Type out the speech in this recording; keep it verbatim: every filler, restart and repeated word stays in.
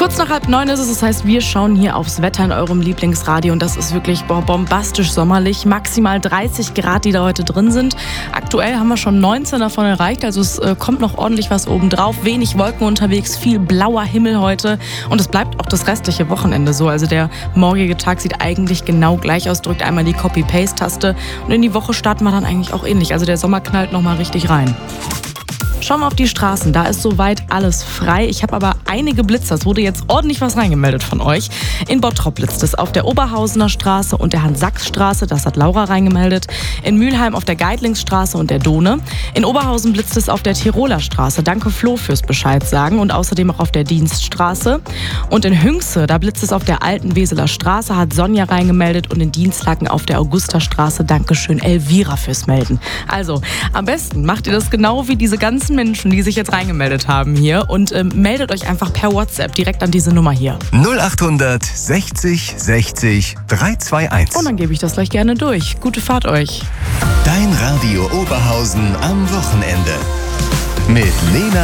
Kurz nach halb neun ist es, das heißt, wir schauen hier aufs Wetter in eurem Lieblingsradio und das ist wirklich boah, bombastisch sommerlich. Maximal dreißig Grad, die da heute drin sind. Aktuell haben wir schon neunzehn davon erreicht, also es äh, kommt noch ordentlich was oben drauf. Wenig Wolken unterwegs, viel blauer Himmel heute und es bleibt auch das restliche Wochenende so. Also der morgige Tag sieht eigentlich genau gleich aus. Drückt einmal die Copy-Paste-Taste und in die Woche starten wir dann eigentlich auch ähnlich. Also der Sommer knallt nochmal richtig rein. Schauen wir auf die Straßen, da ist soweit alles frei. Ich habe aber einige Blitzer, es wurde jetzt ordentlich was reingemeldet von euch. In Bottrop blitzt es auf der Oberhausener Straße und der Hans-Sachs-Straße, das hat Laura reingemeldet. In Mülheim auf der Geitlingsstraße und der Dohne. In Oberhausen blitzt es auf der Tiroler Straße, danke Flo fürs Bescheid sagen. Und außerdem auch auf der Dienststraße. Und in Hünxe, da blitzt es auf der alten Weseler Straße, hat Sonja reingemeldet. Und in Dienstlaken auf der Augusterstraße, dankeschön Elvira fürs Melden. Also, am besten macht ihr das genau wie diese ganzen Menschen, die sich jetzt reingemeldet haben hier und ähm, meldet euch einfach per WhatsApp direkt an diese Nummer hier. null achthundert sechzig sechzig dreihunderteinundzwanzig. Und dann gebe ich das gleich gerne durch. Gute Fahrt euch. Dein Radio Oberhausen am Wochenende. Mit Lena